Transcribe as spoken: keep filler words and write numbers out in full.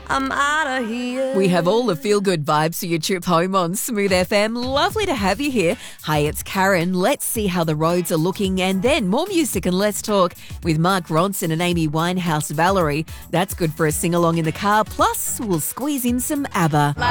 I'm out of here. We have all the feel-good vibes for your trip home on Smooth F M. Lovely to have you here. Hi, it's Karen. Let's see how the roads are looking, and then more music and let's talk with Mark Ronson and Amy Winehouse. Valerie. That's good for a sing-along in the car. Plus, we'll squeeze in some ABBA.